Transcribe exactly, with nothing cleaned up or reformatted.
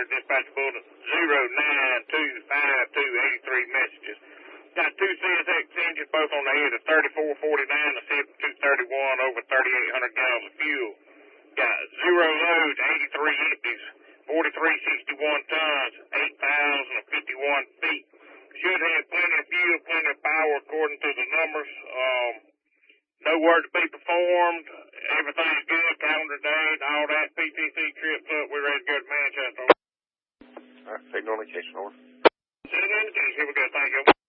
hundred, dispatch bulletin zero nine two five two eight three messages. Got two C S X engines, both on the head of thirty-four forty-nine, a Civic two thirty-one, over thirty-eight hundred gallons of fuel. Got zero loads, eighty-three empties, forty-three sixty-one tons, eight thousand fifty-one feet. Should have plenty of fuel, plenty of power according to the numbers. Um, no work to be performed. Everything's good, calendar date, all that. P T C trips up. We're ready to go to Manchester. All right, signal indication, over. Signal indication. Here we go. Thank you.